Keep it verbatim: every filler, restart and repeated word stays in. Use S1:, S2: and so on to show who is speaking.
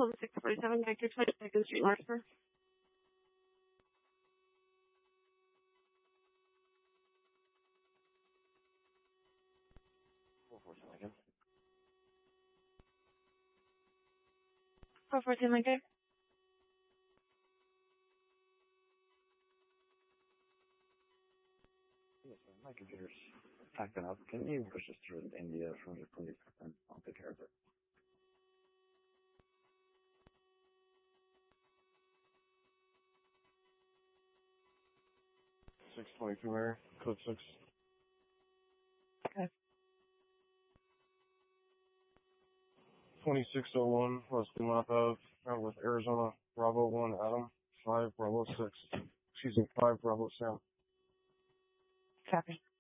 S1: Club six forty-seven, Vector twenty-second Street, Lawrenceburg.
S2: four fourteen Lincoln.
S1: four fourteen Lincoln.
S2: Yes, sir. My computer's acting up. Can you push this through to India from your police, and I'll take care of it. six twenty-two Mary, code six.
S1: Okay.
S2: twenty-six oh one, West Map Ave, out with Arizona, Bravo one, Adam, five, Bravo six. Excuse me, five, Bravo Sam.
S1: Copy.